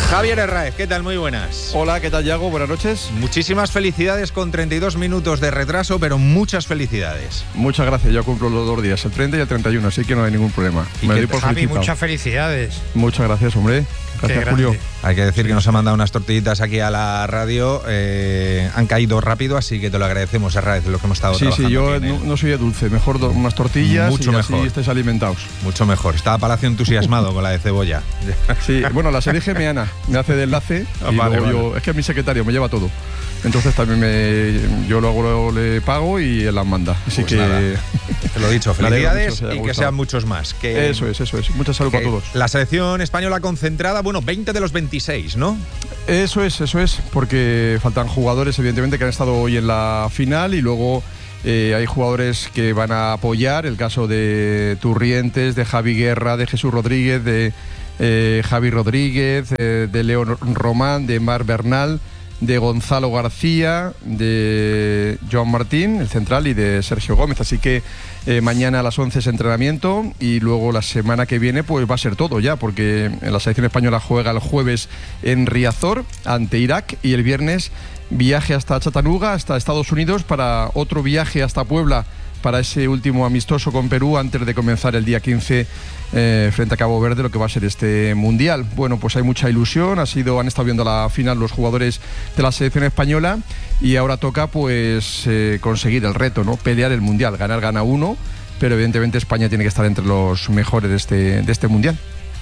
Javier Herráez, ¿qué tal? Muy buenas. Hola, ¿qué tal, Yago? Buenas noches. Muchísimas felicidades con 32 minutos de retraso, pero muchas felicidades. Muchas gracias, yo cumplo los 2 días, el 30 y el 31, así que no hay ningún problema. ¿Y me doy por Javi, felicitado. muchas felicidades. Muchas gracias, hombre. Gracias, Julio. Hay que decir que nos ha mandado unas tortillitas aquí a la radio, han caído rápido, así que te lo agradecemos, Herráez, lo que hemos estado trabajando. Sí, yo no soy de dulce, mejor unas tortillas mucho y mejor. así estáis alimentados. Mucho mejor. Estaba Palacio entusiasmado con la de cebolla. Sí, bueno, las elige Meana, me hace de enlace y vale, luego vale. yo, es que es mi secretario, me lleva todo. Entonces también yo luego le pago y él las manda. Así Pues que nada, te lo he dicho, me alegro felicidades mucho, y que gustado. sean muchos más. Que, Eso es. Mucha salud para todos. La selección española concentrada, 20 de los 26, ¿no? Eso es, porque faltan jugadores, evidentemente, que han estado hoy en la final y luego hay jugadores que van a apoyar, el caso de Turrientes, de Javi Guerra, de Jesús Rodríguez, de Javi Rodríguez, de León Román, de Mar Bernal, de Gonzalo García, de Joan Martín, el central, y de Sergio Gómez. Así que mañana a las 11 es entrenamiento y luego la semana que viene pues va a ser todo ya, porque la selección española juega el jueves en Riazor ante Irak y el viernes viaje hasta Chattanooga, hasta Estados Unidos, para otro viaje hasta Puebla para ese último amistoso con Perú antes de comenzar el día 15 frente a Cabo Verde, lo que va a ser este Mundial. Bueno, pues hay mucha ilusión, han estado viendo la final los jugadores de la selección española y ahora toca pues conseguir el reto, ¿no? Pelear el Mundial, gana uno, pero evidentemente España tiene que estar entre los mejores de este Mundial.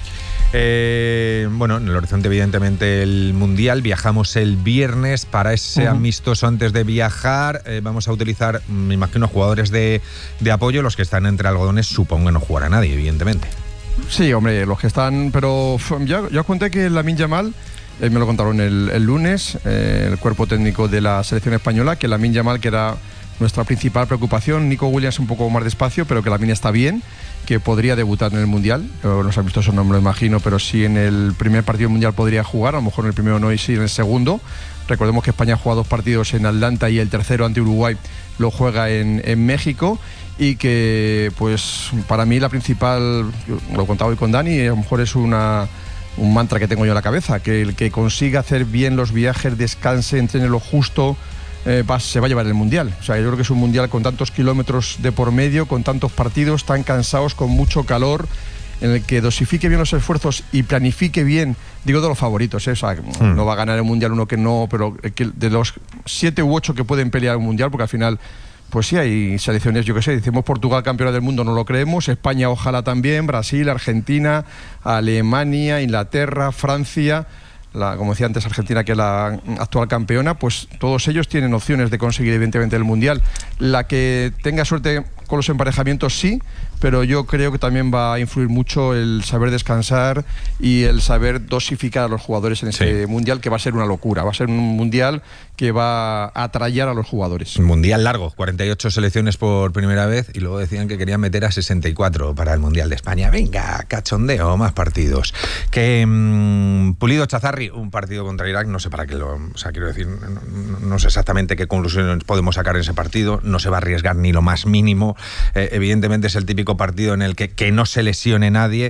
En el horizonte evidentemente el Mundial. Viajamos el viernes para ese amistoso. Antes de viajar vamos a utilizar, me imagino, jugadores de apoyo. Los que están entre algodones supongo que no jugará nadie, evidentemente. Sí, hombre, los que están, pero ya os conté que Lamine Yamal, me lo contaron el lunes, el cuerpo técnico de la selección española, que Lamine Yamal, que era nuestra principal preocupación, Nico Williams un poco más despacio, pero que Lamine está bien, que podría debutar en el Mundial. Los amistosos no me lo imagino, pero sí en el primer partido Mundial podría jugar, a lo mejor en el primero no y sí en el segundo. Recordemos que España juega 2 partidos en Atlanta y el tercero ante Uruguay lo juega en México, y que pues para mí la principal, lo contaba hoy con Dani, a lo mejor es un mantra que tengo yo en la cabeza, que el que consiga hacer bien los viajes, descanse, entrene lo justo, se va a llevar el Mundial. O sea, yo creo que es un Mundial con tantos kilómetros de por medio, con tantos partidos tan cansados, con mucho calor, en el que dosifique bien los esfuerzos y planifique bien, digo de los favoritos, o sea, no va a ganar el Mundial uno que no, pero que de los 7 u 8 que pueden pelear un Mundial, porque al final pues sí hay selecciones, yo qué sé, decimos Portugal campeona del mundo, no lo creemos, España ojalá también, Brasil, Argentina, Alemania, Inglaterra, Francia, como decía antes Argentina, que es la actual campeona, pues todos ellos tienen opciones de conseguir evidentemente el Mundial. La que tenga suerte con los emparejamientos sí, pero yo creo que también va a influir mucho el saber descansar y el saber dosificar a los jugadores en ese Mundial, que va a ser una locura, va a ser un Mundial que va a atraer a los jugadores. Un Mundial largo, 48 selecciones por primera vez, y luego decían que querían meter a 64 para el Mundial de España. Venga, cachondeo, más partidos. Que Pulido Chazarri, un partido contra Irak, no sé para qué quiero decir, no sé exactamente qué conclusiones podemos sacar en ese partido, no se va a arriesgar ni lo más mínimo. Evidentemente es el típico partido en el que no se lesione nadie.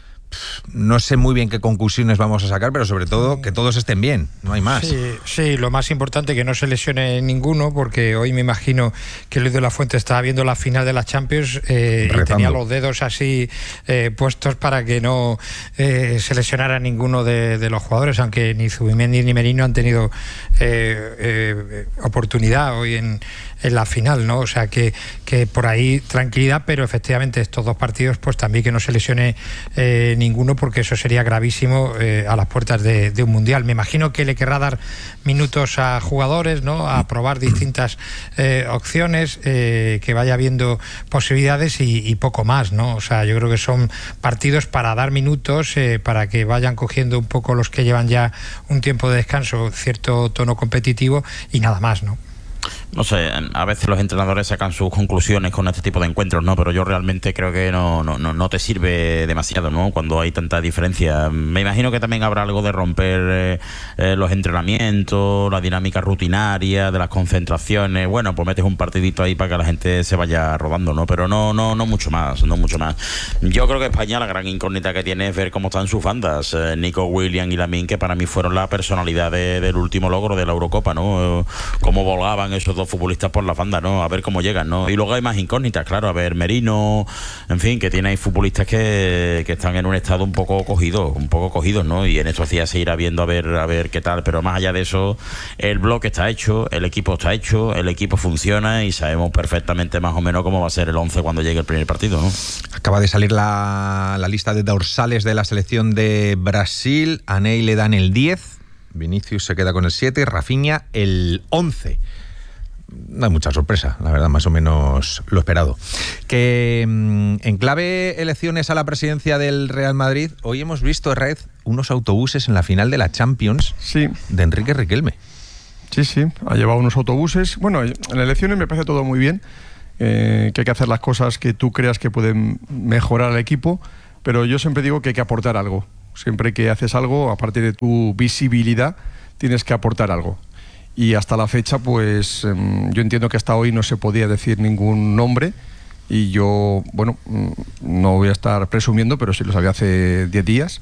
No sé muy bien qué conclusiones vamos a sacar, pero sobre todo que todos estén bien, no hay más. Sí, lo más importante, que no se lesione ninguno, porque hoy me imagino que Luis de la Fuente estaba viendo la final de la Champions y tenía los dedos así puestos para que no se lesionara ninguno de los jugadores, aunque ni Zubimendi ni Merino han tenido oportunidad hoy en la final, ¿no? O sea que por ahí tranquilidad, pero efectivamente estos 2 partidos pues también que no se lesione ninguno, porque eso sería gravísimo a las puertas de un Mundial. Me imagino que le querrá dar minutos a jugadores, ¿no? A probar distintas opciones, que vaya viendo posibilidades y poco más, ¿no? O sea, yo creo que son partidos para dar minutos, para que vayan cogiendo un poco los que llevan ya un tiempo de descanso, cierto tono competitivo y nada más, ¿no? No sé, a veces los entrenadores sacan sus conclusiones con este tipo de encuentros, ¿no? Pero yo realmente creo que no te sirve demasiado, ¿no? Cuando hay tanta diferencia. Me imagino que también habrá algo de romper los entrenamientos, la dinámica rutinaria de las concentraciones. Bueno, pues metes un partidito ahí para que la gente se vaya rodando, ¿no? Pero no mucho más, no mucho más. Yo creo que España, la gran incógnita que tiene es ver cómo están sus bandas. Nico Williams y Lamine, que para mí fueron la personalidad del último logro de la Eurocopa, ¿no? Cómo volaban esos dos futbolistas por la banda, ¿no? A ver cómo llegan, ¿no? Y luego hay más incógnitas, claro, a ver Merino, en fin, que tiene ahí futbolistas que están en un estado un poco cogidos, ¿no? Y en estos días se irá viendo a ver qué tal, pero más allá de eso, el bloque está hecho, el equipo está hecho, el equipo funciona y sabemos perfectamente más o menos cómo va a ser el 11 cuando llegue el primer partido, ¿no? Acaba de salir la lista de dorsales de la selección de Brasil. A Ney le dan el 10, Vinicius se queda con el 7, Rafinha el 11. No hay mucha sorpresa, la verdad, más o menos lo esperado. Que en clave elecciones a la presidencia del Real Madrid, hoy hemos visto, Red, unos autobuses en la final de la Champions, sí, de Enrique Riquelme. Sí, ha llevado unos autobuses. Bueno, en las elecciones me parece todo muy bien, que hay que hacer las cosas que tú creas que pueden mejorar al equipo, pero yo siempre digo que hay que aportar algo. Siempre que haces algo, aparte de tu visibilidad, tienes que aportar algo. Y hasta la fecha, pues yo entiendo que hasta hoy no se podía decir ningún nombre y yo, bueno, no voy a estar presumiendo, pero sí lo sabía hace 10 días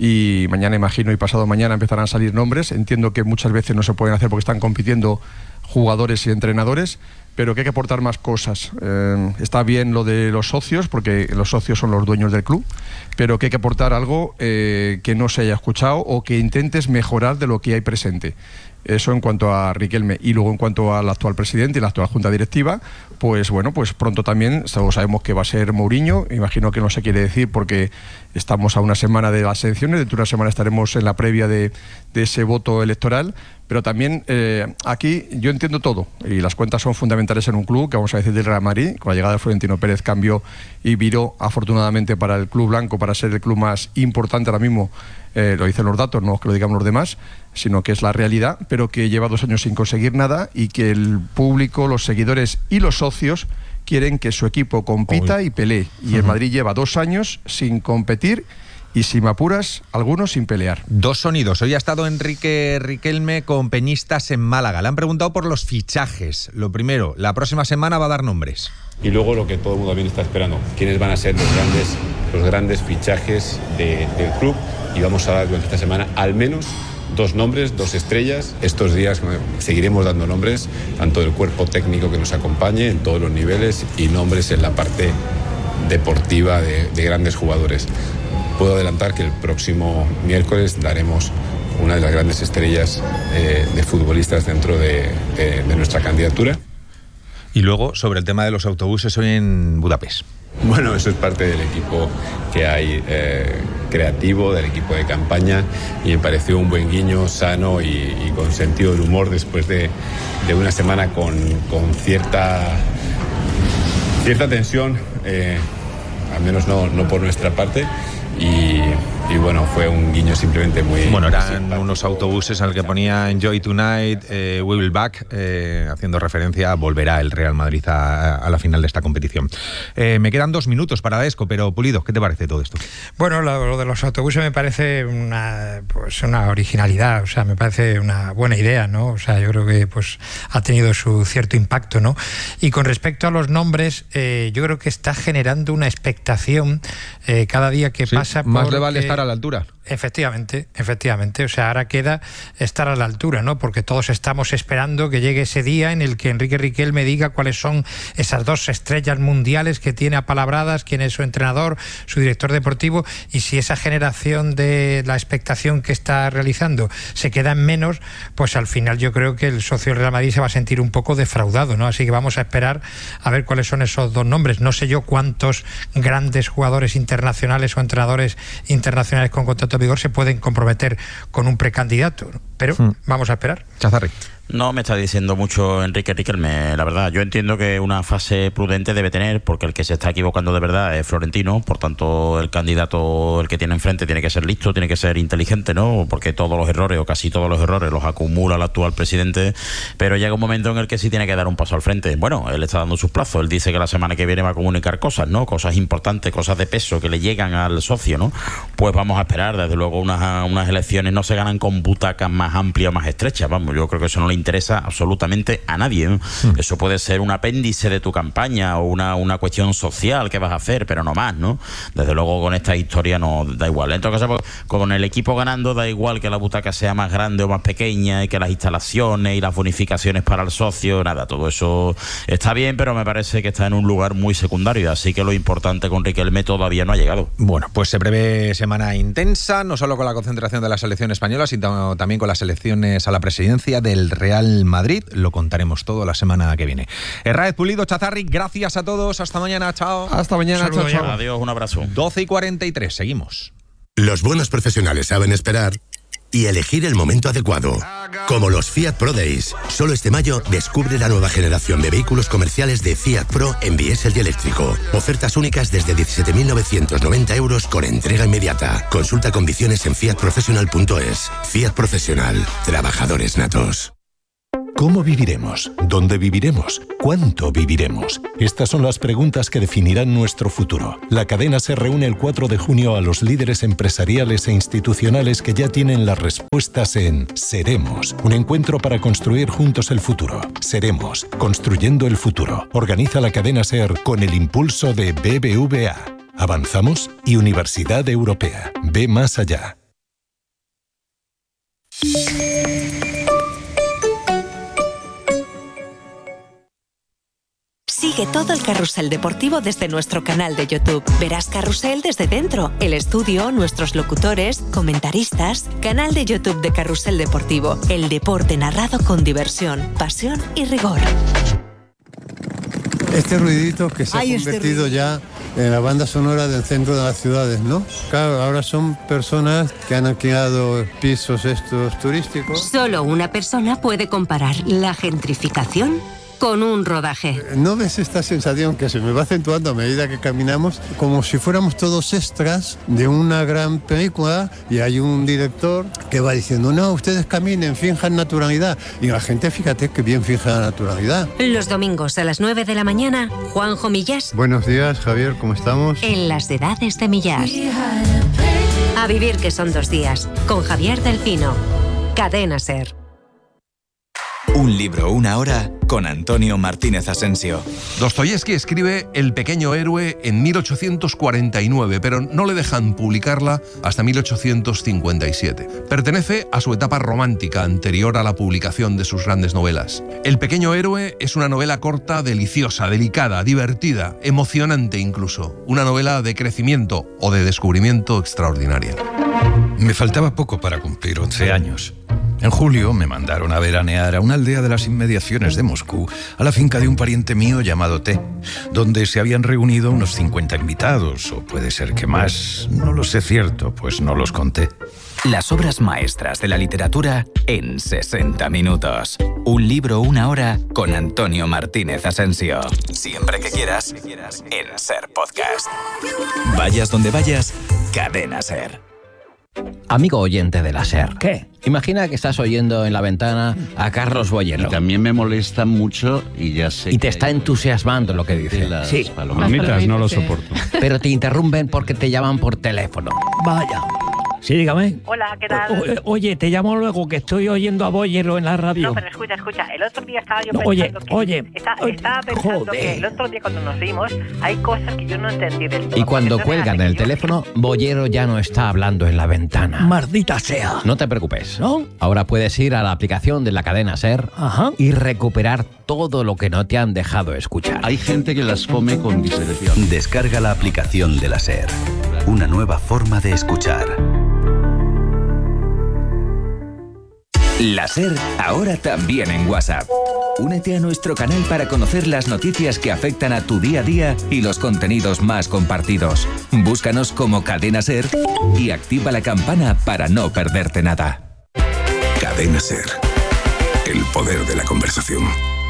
y mañana, imagino, y pasado mañana empezarán a salir nombres. Entiendo que muchas veces no se pueden hacer porque están compitiendo jugadores y entrenadores, pero que hay que aportar más cosas. Está bien lo de los socios, porque los socios son los dueños del club, pero que hay que aportar algo que no se haya escuchado o que intentes mejorar de lo que hay presente. Eso en cuanto a Riquelme. Y luego en cuanto al actual presidente y la actual junta directiva, pues bueno, pues pronto también sabemos que va a ser Mourinho. Imagino que no se quiere decir porque estamos a una semana de las elecciones, dentro de una semana estaremos en la previa de ese voto electoral. Pero también aquí yo entiendo todo y las cuentas son fundamentales en un club que, vamos a decir, del Real Madrid. Con la llegada de Florentino Pérez cambió y viró afortunadamente para el club blanco, para ser el club más importante ahora mismo. Lo dicen los datos, no es que lo digamos los demás, sino que es la realidad, pero que lleva 2 años sin conseguir nada y que el público, los seguidores y los socios quieren que su equipo compita y pelee. Y el Madrid lleva 2 años sin competir y, si me apuras, algunos sin pelear. 2 sonidos. Hoy ha estado Enrique Riquelme con peñistas en Málaga. Le han preguntado por los fichajes. Lo primero, la próxima semana va a dar nombres. Y luego lo que todo el mundo también está esperando, quiénes van a ser los grandes fichajes del club. Y vamos a dar durante esta semana al menos 2 nombres, 2 estrellas. Estos días seguiremos dando nombres, tanto del cuerpo técnico que nos acompañe en todos los niveles y nombres en la parte deportiva de grandes jugadores. Puedo adelantar que el próximo miércoles daremos una de las grandes estrellas de futbolistas dentro de nuestra candidatura. Y luego, sobre el tema de los autobuses hoy en Budapest. Bueno, eso es parte del equipo que hay creativo, del equipo de campaña, y me pareció un buen guiño, sano y con sentido del humor después de una semana con cierta tensión, al menos no por nuestra parte. Y bueno, fue un guiño simplemente muy... Bueno, eran unos autobuses en el que ponía Enjoy Tonight, We Will Back, haciendo referencia a volverá el Real Madrid a la final de esta competición. Me quedan 2 minutos para Daesco, pero Pulido, ¿qué te parece todo esto? Bueno, lo de los autobuses me parece una originalidad, o sea, me parece una buena idea, ¿no? O sea, yo creo que pues ha tenido su cierto impacto, ¿no? Y con respecto a los nombres, yo creo que está generando una expectación cada día que pasa. Más le vale estar a la altura. Efectivamente. O sea, ahora queda estar a la altura, ¿no? Porque todos estamos esperando que llegue ese día en el que Enrique Riquelme diga cuáles son esas 2 estrellas mundiales que tiene apalabradas, quién es su entrenador, su director deportivo, y si esa generación de la expectación que está realizando se queda en menos, pues al final yo creo que el socio del Real Madrid se va a sentir un poco defraudado, ¿no? Así que vamos a esperar a ver cuáles son esos 2 nombres. No sé yo cuántos grandes jugadores internacionales o entrenadores internacionales con contrato de vigor se pueden comprometer con un precandidato, pero vamos a esperar. Chazarri. No me está diciendo mucho Enrique Riquelme, la verdad. Yo entiendo que una fase prudente debe tener, porque el que se está equivocando de verdad es Florentino, por tanto el candidato, el que tiene enfrente, tiene que ser listo, tiene que ser inteligente, ¿no? Porque todos los errores, o casi todos los errores, los acumula el actual presidente, pero llega un momento en el que sí tiene que dar un paso al frente. Bueno, él está dando sus plazos, él dice que la semana que viene va a comunicar cosas, ¿no? Cosas importantes, cosas de peso que le llegan al socio, ¿no? Pues vamos a esperar, desde luego unas elecciones no se ganan con butacas más amplias o más estrechas, vamos, yo creo que eso no le interesa absolutamente a nadie, ¿no? Eso puede ser un apéndice de tu campaña o una cuestión social que vas a hacer, pero no más, ¿no? Desde luego con esta historia no da igual. En todo caso, con el equipo ganando da igual que la butaca sea más grande o más pequeña y que las instalaciones y las bonificaciones para el socio, nada, todo eso está bien, pero me parece que está en un lugar muy secundario, así que lo importante con Riquelme todavía no ha llegado. Bueno, pues se prevé semana intensa, no solo con la concentración de la selección española, sino también con las elecciones a la presidencia del Real Madrid. Lo contaremos todo la semana que viene. Herráez, Pulido, Chazarri, gracias a todos. Hasta mañana, chao. Hasta mañana, chao. Adiós, un abrazo. 12:43, seguimos. Los buenos profesionales saben esperar y elegir el momento adecuado. Como los Fiat Pro Days. Solo este mayo descubre la nueva generación de vehículos comerciales de Fiat Pro en diésel y eléctrico. Ofertas únicas desde 17.990 euros con entrega inmediata. Consulta condiciones en fiatprofessional.es. Fiat Profesional. Trabajadores natos. ¿Cómo viviremos? ¿Dónde viviremos? ¿Cuánto viviremos? Estas son las preguntas que definirán nuestro futuro. La cadena se reúne el 4 de junio a los líderes empresariales e institucionales que ya tienen las respuestas en Seremos, un encuentro para construir juntos el futuro. Seremos, construyendo el futuro. Organiza la cadena SER con el impulso de BBVA. Avanzamos y Universidad Europea. Ve más allá. Sigue todo el carrusel deportivo desde nuestro canal de YouTube. Verás Carrusel desde dentro, el estudio, nuestros locutores, comentaristas. Canal de YouTube de Carrusel Deportivo. El deporte narrado con diversión, pasión y rigor. Este ruidito que se ha convertido ya en la banda sonora del centro de las ciudades, ¿no? Claro, ahora son personas que han alquilado pisos estos turísticos. Solo una persona puede comparar la gentrificación con un rodaje. ¿No ves esta sensación que se me va acentuando a medida que caminamos? Como si fuéramos todos extras de una gran película y hay un director que va diciendo, no, ustedes caminen, finjan naturalidad. Y la gente, fíjate que bien finge la naturalidad. Los domingos a las 9 de la mañana, Juanjo Millás. Buenos días, Javier, ¿cómo estamos? En las edades de Millás. A vivir que son 2 días, con Javier del Pino. Cadena SER. Un libro, una hora, con Antonio Martínez Asensio. Dostoyevski escribe El pequeño héroe en 1849, pero no le dejan publicarla hasta 1857. Pertenece a su etapa romántica anterior a la publicación de sus grandes novelas. El pequeño héroe es una novela corta, deliciosa, delicada, divertida, emocionante incluso. Una novela de crecimiento o de descubrimiento extraordinaria. Me faltaba poco para cumplir 11 años. En julio me mandaron a veranear a una aldea de las inmediaciones de Moscú, a la finca de un pariente mío llamado T, donde se habían reunido unos 50 invitados, o puede ser que más, no lo sé cierto, pues no los conté. Las obras maestras de la literatura en 60 minutos. Un libro, una hora, con Antonio Martínez Asensio. Siempre que quieras, en SER Podcast. Vayas donde vayas, Cadena SER. Amigo oyente de la SER. ¿Qué? Imagina que estás oyendo en la ventana a Carlos Boyero. Y también me molesta mucho y ya sé. Y te está entusiasmando lo que dice. Sí. Palomitas no lo soporto. Pero te interrumpen porque te llaman por teléfono. Vaya. Sí, dígame. Hola, ¿qué tal? Oye, te llamo luego que estoy oyendo a Boyero en la radio. No, pero escucha. El otro día estaba yo pensando estaba pensando que el otro día cuando nos vimos hay cosas que yo no entendí del todo. Y cuando cuelgan el teléfono, Boyero ya no está hablando en la ventana. Maldita sea. No te preocupes. ¿No? Ahora puedes ir a la aplicación de la cadena SER y recuperar todo lo que no te han dejado escuchar. Hay gente que las come con discreción. Descarga la aplicación de la SER. Una nueva forma de escuchar. La SER ahora también en WhatsApp. Únete a nuestro canal para conocer las noticias que afectan a tu día a día y los contenidos más compartidos. Búscanos como Cadena SER y activa la campana para no perderte nada. Cadena SER. el poder de la conversación.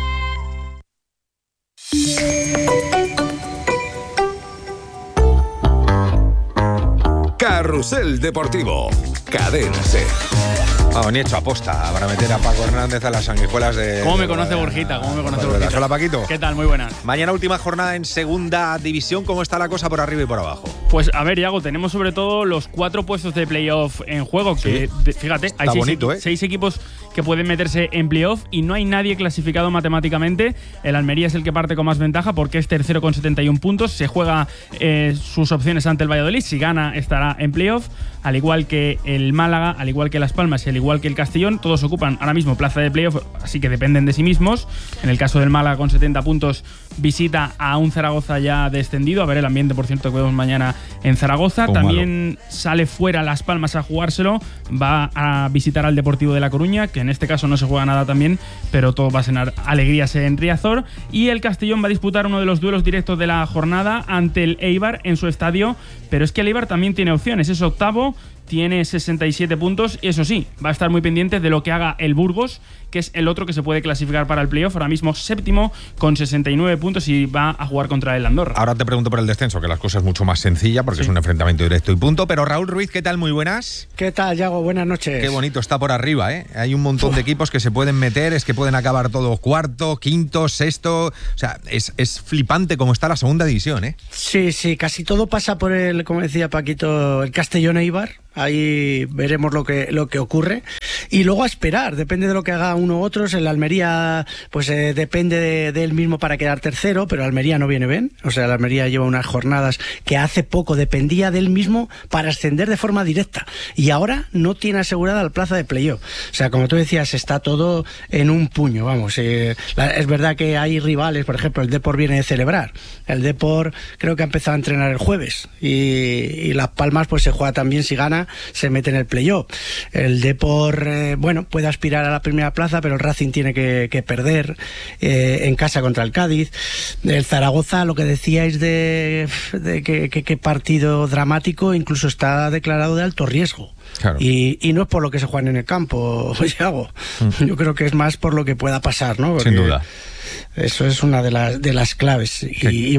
Carrusel Deportivo, Cadena SER. Vamos, ni hecho aposta para meter a Paco Hernández a las sanguijuelas de... ¿Cómo me conoce Borjita? ¿Cómo me conoce Borjita? Hola, Paquito. ¿Qué tal? Muy buenas. Mañana última jornada en segunda división. ¿Cómo está la cosa por arriba y por abajo? Pues a ver, Iago, tenemos sobre todo los 4 puestos de playoff en juego. Que, fíjate, hay 6 equipos que pueden meterse en playoff y no hay nadie clasificado matemáticamente. El Almería es el que parte con más ventaja porque es tercero con 71 puntos. Se juega sus opciones ante el Valladolid. Si gana, estará en playoff. Al igual que el Málaga, al igual que Las Palmas y al igual que el Castellón, todos ocupan ahora mismo plaza de playoff, así que dependen de sí mismos. En el caso del Málaga, con 70 puntos, visita a un Zaragoza ya descendido. A ver el ambiente, por cierto, que vemos mañana en Zaragoza. También sale fuera Las Palmas a jugárselo. Va a visitar al Deportivo de La Coruña, que en este caso no se juega nada también, pero todo va a ser alegrías en Riazor. Y el Castellón va a disputar uno de los duelos directos de la jornada ante el Eibar en su estadio. Pero es que el Eibar también tiene opciones. Es octavo, tiene 67 puntos y eso sí, va a estar muy pendiente de lo que haga el Burgos, que es el otro que se puede clasificar para el playoff, ahora mismo séptimo con 69 puntos y va a jugar contra el Andorra. Ahora te pregunto por el descenso, que las cosas es mucho más sencilla porque es un enfrentamiento directo y punto. Pero Raúl Ruiz, ¿qué tal? Muy buenas. ¿Qué tal, Iago? Buenas noches. Qué bonito está por arriba, ¿eh? Hay un montón de equipos que se pueden meter, es que pueden acabar todo cuarto, quinto, sexto. O sea, es flipante cómo está la segunda división, ¿eh? Sí, casi todo pasa por el, como decía Paquito, el Castellón Eibar. Ahí veremos lo que ocurre. Y luego a esperar, depende de lo que haga uno u otros. El Almería, pues depende de él mismo para quedar tercero, pero el Almería no viene bien. O sea, el Almería lleva unas jornadas que hace poco dependía de él mismo para ascender de forma directa. Y ahora no tiene asegurada la plaza de playoff. O sea, como tú decías, está todo en un puño, vamos. Es verdad que hay rivales, por ejemplo, el Depor viene de celebrar. El Depor creo que ha empezado a entrenar el jueves. Y Las Palmas, pues se juega también, si gana, se mete en el playoff. El Depor, puede aspirar a la primera plaza, pero el Racing tiene que perder en casa contra el Cádiz. El Zaragoza, lo que decíais de que partido dramático, incluso está declarado de alto riesgo. Claro. Y no es por lo que se juegan en el campo, Iago. Yo creo que es más por lo que pueda pasar, ¿no? Porque sin duda. Eso es una de las claves. Sí.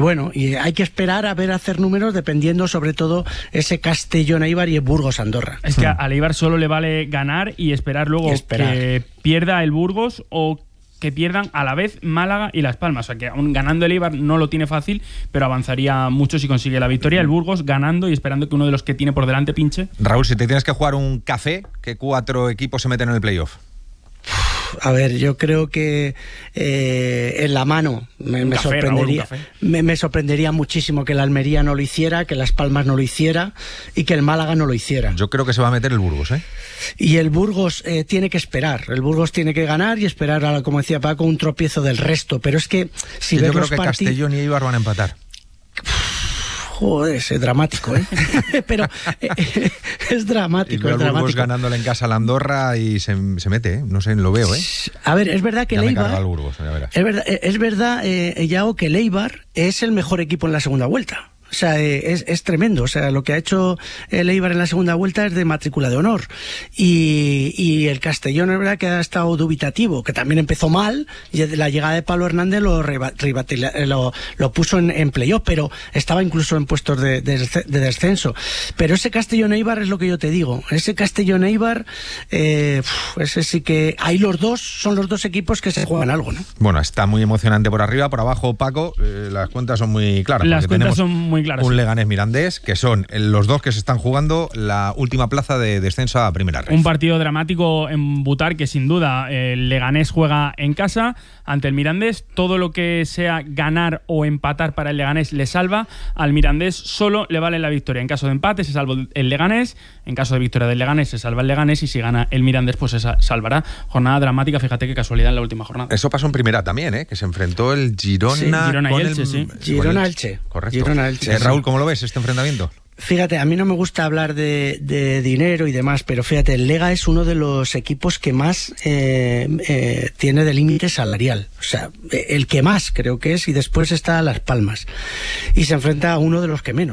Y hay que esperar a ver hacer números dependiendo sobre todo ese Castellón Eibar y el Burgos Andorra. Es que al Eibar solo le vale ganar y esperar luego que pierda el Burgos o que pierdan a la vez Málaga y Las Palmas. O sea que aún ganando el Eibar no lo tiene fácil, pero avanzaría mucho si consigue la victoria. El Burgos ganando y esperando que uno de los que tiene por delante pinche. Raúl, si te tienes que jugar un café, ¿qué 4 equipos se meten en el playoff? A ver, yo creo que en la mano me sorprendería. Raúl, me sorprendería muchísimo que el Almería no lo hiciera, que Las Palmas no lo hiciera y que el Málaga no lo hiciera. Yo creo que se va a meter el Burgos, ¿eh? Y el Burgos tiene que esperar. El Burgos tiene que ganar y esperar, como decía Paco, un tropiezo del resto. Pero es que si ves yo creo que Castellón y Eibar van a empatar. Joder, es dramático, ¿eh? Pero es dramático. Y luego Burgos ganándole en casa a la Andorra y se mete, ¿eh? No sé, lo veo, ¿eh? A ver, es verdad que el Eibar... Burgos, ya verás. Es verdad, Iago, que el Eibar es el mejor equipo en la segunda vuelta. O sea, es tremendo. O sea, lo que ha hecho el Eibar en la segunda vuelta es de matrícula de honor. Y el Castellón es verdad que ha estado dubitativo, que también empezó mal, y la llegada de Pablo Hernández lo puso en playoff, pero estaba incluso en puestos de descenso. Pero ese Castellón Eibar es lo que yo te digo. Ese Castellón Eibar, ese sí que... Ahí son los dos equipos que se juegan algo, ¿no? Bueno, está muy emocionante por arriba, por abajo, Paco. Las cuentas son muy claras. Las cuentas son muy claras. Un Leganés Mirandés, que son los dos que se están jugando la última plaza de descenso a Primera Red. Un partido dramático en Butar, que sin duda el Leganés juega en casa ante el Mirandés. Todo lo que sea ganar o empatar para el Leganés le salva. Al Mirandés solo le vale la victoria. En caso de empate se salva el Leganés, en caso de victoria del Leganés se salva el Leganés y si gana el Mirandés pues se salvará. Jornada dramática, fíjate qué casualidad en la última jornada. Eso pasó en Primera también, ¿eh? Que se enfrentó el Girona, Girona y Elche, sí. Girona-Elche. Correcto. Girona-Elche. Raúl, ¿cómo lo ves este enfrentamiento? Fíjate, a mí no me gusta hablar de dinero y demás, pero fíjate, el Lega es uno de los equipos que más tiene de límite salarial. O sea, el que más creo que es, y después está Las Palmas. Y se enfrenta a uno de los que menos.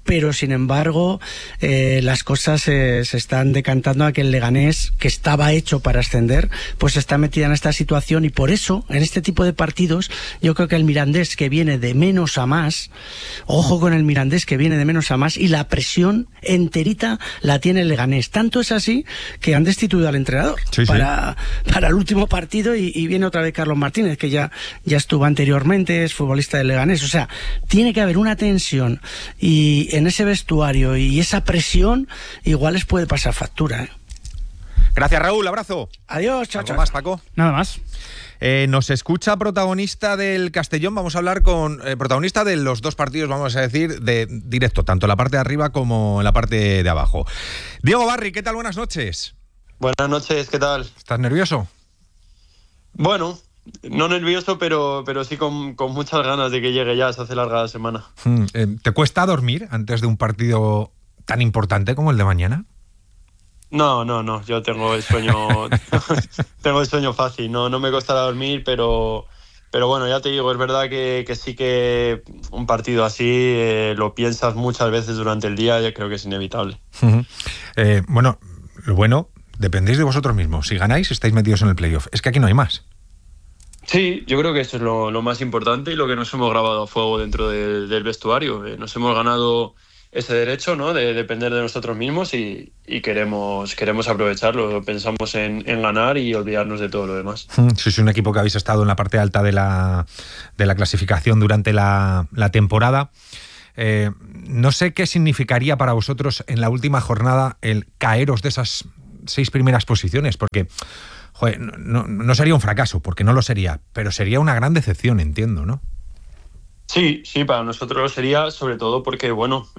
pero sin embargo las cosas se están decantando a que el Leganés, que estaba hecho para ascender, pues está metida en esta situación, y por eso en este tipo de partidos yo creo que el Mirandés, que viene de menos a más, ojo con el Mirandés que viene de menos a más, y la presión enterita la tiene el Leganés. Tanto es así que han destituido al entrenador para el último partido, y viene otra vez Carlos Martínez, que ya estuvo anteriormente, es futbolista del Leganés. O sea, tiene que haber una tensión y en ese vestuario, y esa presión igual les puede pasar factura, ¿eh? Gracias, Raúl, abrazo. Adiós, chao, ¿Algo chao. más, Paco? Nada más. Nos escucha protagonista del Castellón. Vamos a hablar con protagonista de los dos partidos, vamos a decir, de directo, tanto en la parte de arriba como en la parte de abajo. Diego Barri, ¿qué tal? Buenas noches. Buenas noches, ¿qué tal? ¿Estás nervioso? Bueno, no nervioso, pero sí con muchas ganas de que llegue ya. Se hace larga la semana. ¿Te cuesta dormir antes de un partido tan importante como el de mañana? No, yo tengo el sueño tengo el sueño fácil, no me costará dormir, pero bueno, ya te digo, es verdad que sí que un partido así lo piensas muchas veces durante el día, yo creo que es inevitable. Bueno, lo bueno, dependéis de vosotros mismos. Si ganáis, estáis metidos en el playoff. Es que aquí no hay más. Sí, yo creo que eso es lo más importante y lo que nos hemos grabado a fuego dentro del vestuario. Nos hemos ganado ese derecho, ¿no?, de depender de nosotros mismos, y queremos aprovecharlo. Pensamos en ganar y olvidarnos de todo lo demás. Sois un equipo que habéis estado en la parte alta de la clasificación durante la temporada. No sé qué significaría para vosotros en la última jornada el caeros de esas 6 primeras posiciones, porque joder, no sería un fracaso, porque no lo sería, pero sería una gran decepción, entiendo, ¿no? Sí, para nosotros lo sería, sobre todo porque, bueno,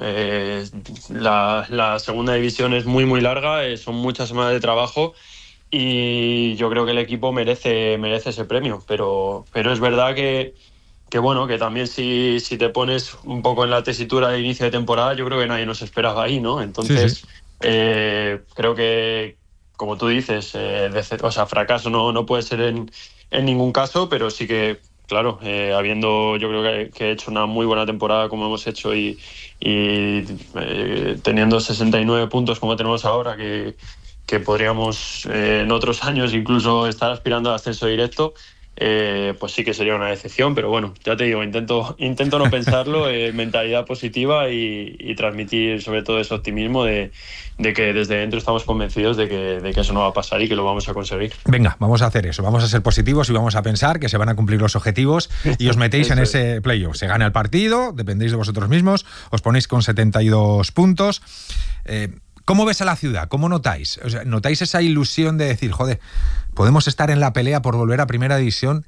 la segunda división es muy, muy larga, son muchas semanas de trabajo, y yo creo que el equipo merece ese premio, pero es verdad que bueno, que también si te pones un poco en la tesitura de inicio de temporada, yo creo que nadie nos esperaba ahí, ¿no? Entonces, creo que, como tú dices, fracaso no puede ser en ningún caso, pero sí que, claro, habiendo, yo creo que he hecho una muy buena temporada como hemos hecho, y teniendo 69 puntos como tenemos ahora, que podríamos en otros años incluso estar aspirando al ascenso directo, pues sí que sería una decepción, pero bueno, ya te digo, intento no pensarlo, mentalidad positiva y transmitir sobre todo ese optimismo de que desde dentro estamos convencidos de que eso no va a pasar y que lo vamos a conseguir. Venga, vamos a hacer eso, vamos a ser positivos y vamos a pensar que se van a cumplir los objetivos y os metéis en ese playoff. Se gana el partido, dependéis de vosotros mismos, os ponéis con 72 puntos. ¿Cómo ves a la ciudad? ¿Cómo notáis? O sea, ¿notáis esa ilusión de decir, joder, podemos estar en la pelea por volver a Primera División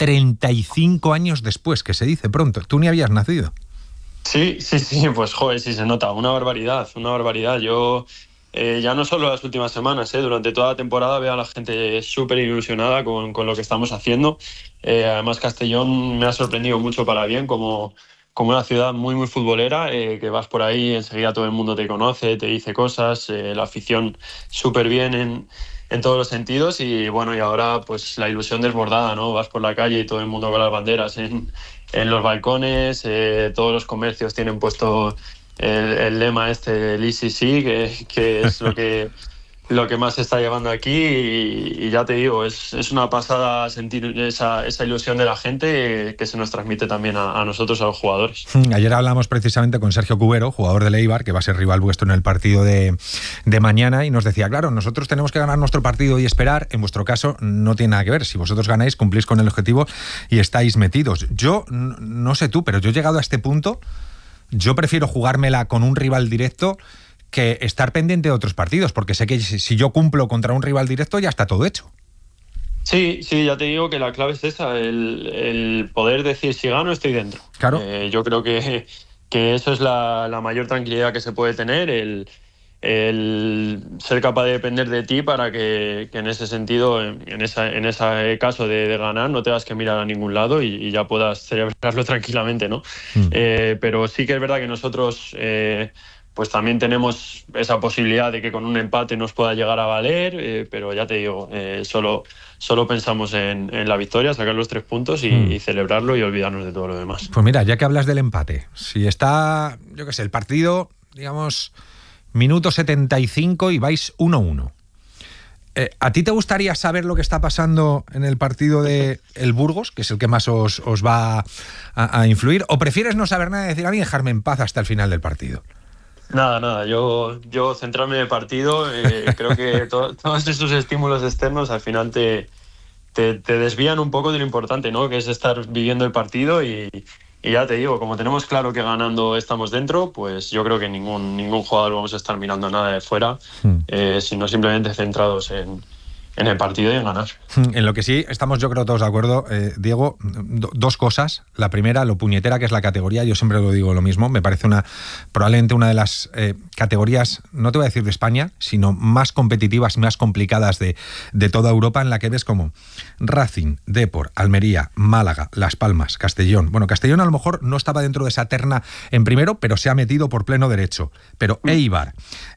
35 años después, que se dice pronto? Tú ni habías nacido. Sí, pues joder, sí se nota, una barbaridad. Yo ya no solo las últimas semanas, durante toda la temporada veo a la gente súper ilusionada con lo que estamos haciendo. Además, Castellón me ha sorprendido mucho para bien, como una ciudad muy, muy futbolera, que vas por ahí, enseguida todo el mundo te conoce, te dice cosas, la afición súper bien en todos los sentidos, y bueno, y ahora pues la ilusión desbordada, ¿no? Vas por la calle y todo el mundo con las banderas en los balcones, todos los comercios tienen puesto el lema del ECC, que es lo que más se está llevando aquí, y ya te digo, es una pasada sentir esa ilusión de la gente, que se nos transmite también a nosotros, a los jugadores. Ayer hablamos precisamente con Sergio Cubero, jugador del Eibar, que va a ser rival vuestro en el partido de mañana, y nos decía, claro, nosotros tenemos que ganar nuestro partido y esperar. En vuestro caso no tiene nada que ver. Si vosotros ganáis, cumplís con el objetivo y estáis metidos. Yo, no sé tú, pero yo he llegado a este punto, yo prefiero jugármela con un rival directo que estar pendiente de otros partidos, porque sé que si yo cumplo contra un rival directo ya está todo hecho. Sí, ya te digo que la clave es esa, el poder decir, si gano estoy dentro. Claro. Yo creo que eso es la mayor tranquilidad que se puede tener, el ser capaz de depender de ti para que en ese sentido, en ese caso de ganar, no tengas que mirar a ningún lado y ya puedas celebrarlo tranquilamente, ¿no? Pero sí que es verdad que nosotros pues también tenemos esa posibilidad de que con un empate nos pueda llegar a valer, pero ya te digo, solo pensamos en la victoria, sacar los 3 puntos y celebrarlo y olvidarnos de todo lo demás. Pues mira, ya que hablas del empate, si está, yo qué sé, el partido, digamos, minuto 75 y vais 1-1. ¿A ti te gustaría saber lo que está pasando en el partido de el Burgos, que es el que más os va a influir? ¿O prefieres no saber nada y decir a mí dejarme en paz hasta el final del partido? Nada, yo centrarme en el partido, creo que todos estos estímulos externos al final te desvían un poco de lo importante, ¿no? Que es estar viviendo el partido y ya te digo, como tenemos claro que ganando estamos dentro, pues yo creo que ningún jugador vamos a estar mirando nada de fuera, sino simplemente centrados en el partido y en ganar. En lo que sí estamos, yo creo, todos de acuerdo, Diego, 2 cosas. La primera, lo puñetera que es la categoría. Yo siempre lo digo lo mismo. Me parece probablemente una de las categorías, no te voy a decir de España, sino más competitivas y más complicadas de toda Europa, en la que ves como Racing, Depor, Almería, Málaga, Las Palmas, Castellón. Bueno, Castellón a lo mejor no estaba dentro de esa terna en primero, pero se ha metido por pleno derecho. Pero Eibar,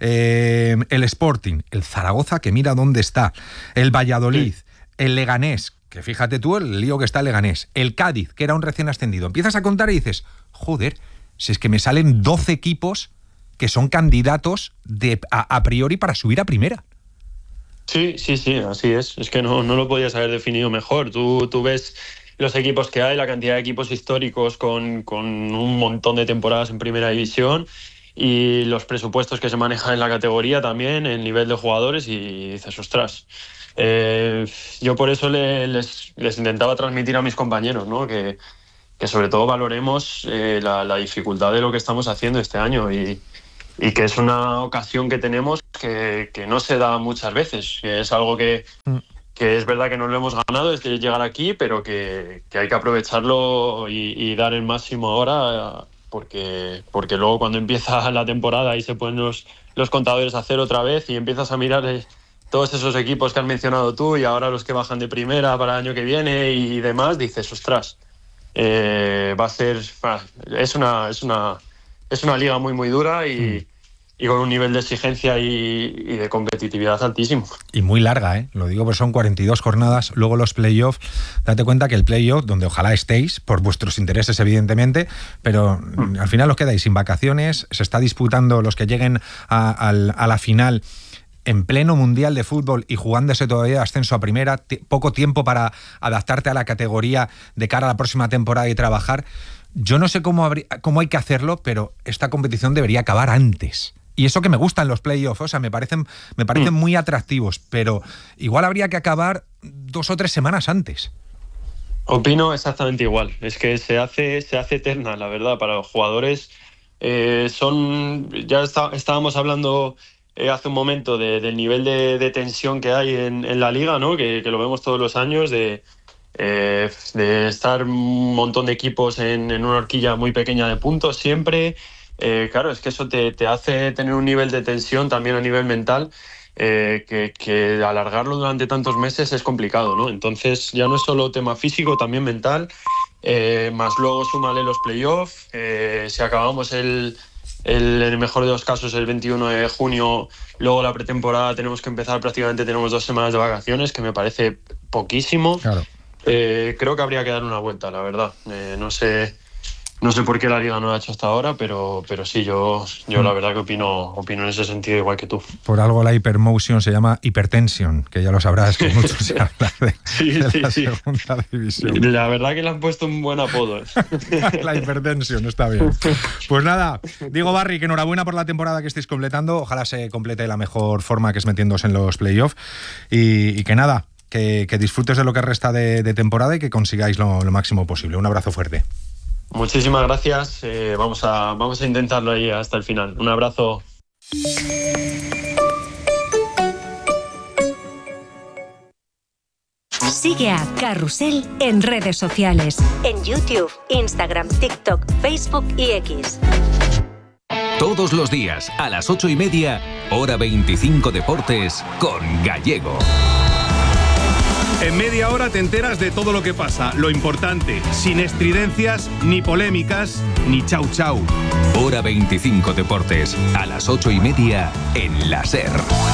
el Sporting, el Zaragoza, que mira dónde está, el Valladolid, el Leganés, que fíjate tú el lío que está el Leganés, el Cádiz, que era un recién ascendido. Empiezas a contar y dices, joder, si es que me salen 12 equipos que son candidatos a priori para subir a primera. Sí, así es. Es que no lo podías haber definido mejor. Tú ves los equipos que hay, la cantidad de equipos históricos con un montón de temporadas en primera división y los presupuestos que se manejan en la categoría también, el nivel de jugadores, y dices, ostras. Yo por eso les intentaba transmitir a mis compañeros, ¿no? Que sobre todo valoremos la dificultad de lo que estamos haciendo este año y que es una ocasión que tenemos que no se da muchas veces, que es algo que es verdad que no lo hemos ganado desde llegar aquí, pero que hay que aprovecharlo y dar el máximo ahora, porque luego cuando empieza la temporada y se ponen los contadores a cero otra vez y empiezas a mirar todos esos equipos que has mencionado tú y ahora los que bajan de primera para el año que viene y demás, dices, ostras, va a ser... Es una liga muy muy dura y con un nivel de exigencia y de competitividad altísimo. Y muy larga, ¿eh? Lo digo porque son 42 jornadas, luego los playoffs. Date cuenta que el playoff, donde ojalá estéis, por vuestros intereses evidentemente, pero al final os quedáis sin vacaciones, se está disputando los que lleguen a la final en pleno Mundial de Fútbol y jugándose todavía ascenso a primera, poco tiempo para adaptarte a la categoría de cara a la próxima temporada y trabajar. Yo no sé cómo hay que hacerlo, pero esta competición debería acabar antes. Y eso que me gustan los playoffs, o sea, me parecen muy atractivos, pero igual habría que acabar 2 o 3 semanas antes. Opino exactamente igual. Es que se hace eterna, la verdad, para los jugadores. Ya estábamos hablando hace un momento del nivel de tensión que hay en la liga, ¿no? Que lo vemos todos los años, de estar un montón de equipos en una horquilla muy pequeña de puntos siempre. Claro, es que eso te hace tener un nivel de tensión también a nivel mental, que alargarlo durante tantos meses es complicado, ¿no? Entonces ya no es solo tema físico, también mental, más luego súmale los playoffs. Si acabamos en el mejor de los casos el 21 de junio, luego la pretemporada tenemos que empezar, prácticamente tenemos 2 semanas de vacaciones, que me parece poquísimo. Claro. Creo que habría que dar una vuelta, la verdad. No sé por qué la Liga no lo ha hecho hasta ahora, pero sí, yo la verdad que opino en ese sentido igual que tú. Por algo la hipermotion se llama hipertensión, que ya lo sabrás, que mucho se habla de la segunda división. La verdad que le han puesto un buen apodo. La hipertensión, está bien. Pues nada, Diego Barry, que enhorabuena por la temporada que estáis completando. Ojalá se complete de la mejor forma, que es metiéndose en los playoffs. Y que nada, que disfrutes de lo que resta de temporada y que consigáis lo máximo posible. Un abrazo fuerte. Muchísimas gracias. Vamos a intentarlo ahí hasta el final. Un abrazo. Sigue a Carrusel en redes sociales. En YouTube, Instagram, TikTok, Facebook y X. Todos los días a las 8:30, Hora 25 Deportes con Gallego. En media hora te enteras de todo lo que pasa, lo importante, sin estridencias, ni polémicas, ni chau chau. Hora 25 Deportes, a las 8:30 en la SER.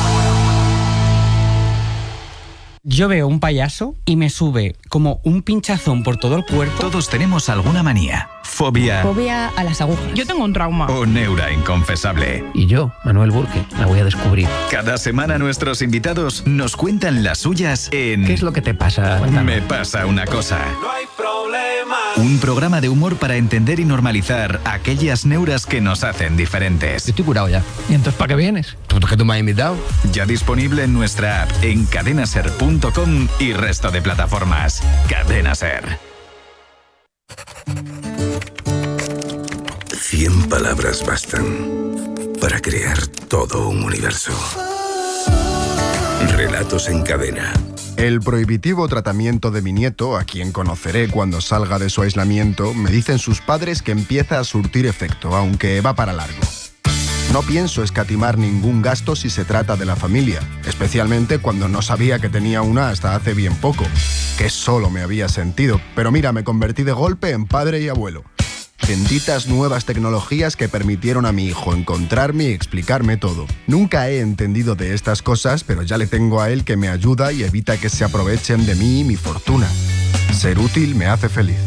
Yo veo un payaso y me sube como un pinchazón por todo el cuerpo. Todos tenemos alguna manía, fobia Fobia a las agujas. Yo tengo un trauma. o neura inconfesable. Y yo, Manuel Burke, la voy a descubrir. Cada semana nuestros invitados nos cuentan las suyas en ¿Qué es lo que te pasa? Me pasa una cosa. Un programa de humor para entender y normalizar aquellas neuras que nos hacen diferentes. Estoy curado ya. ¿Y entonces para qué vienes? ¿Tú que tú me has invitado? Ya disponible en nuestra app, en cadenaser.com y resto de plataformas. Cadena Ser. 100 palabras bastan para crear todo un universo. Relatos en cadena. El prohibitivo tratamiento de mi nieto, a quien conoceré cuando salga de su aislamiento, me dicen sus padres que empieza a surtir efecto, aunque va para largo. No pienso escatimar ningún gasto si se trata de la familia, especialmente cuando no sabía que tenía una hasta hace bien poco, que solo me había sentido. Pero mira, me convertí de golpe en padre y abuelo. Benditas nuevas tecnologías que permitieron a mi hijo encontrarme y explicarme todo. Nunca he entendido de estas cosas, pero ya le tengo a él que me ayuda y evita que se aprovechen de mí y mi fortuna. Ser útil me hace feliz.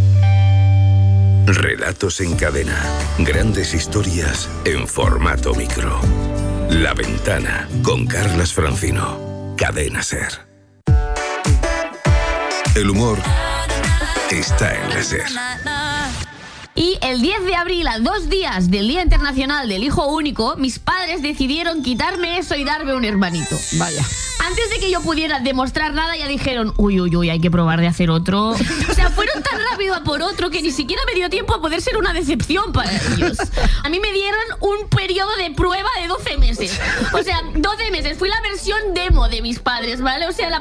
Relatos en cadena. Grandes historias en formato micro. La Ventana, con Carlas Francino. Cadena Ser. El humor está en la Ser. Y el 10 de abril, a 2 días del Día Internacional del Hijo Único, mis padres decidieron quitarme eso y darme un hermanito. Vaya. Antes de que yo pudiera demostrar nada, ya dijeron, uy, hay que probar de hacer otro. O sea, fueron tan rápido a por otro que ni siquiera me dio tiempo a poder ser una decepción para ellos. A mí me dieron un periodo de prueba de 12 meses. O sea, 12 meses. Fui la versión demo de mis padres, ¿vale? O sea, la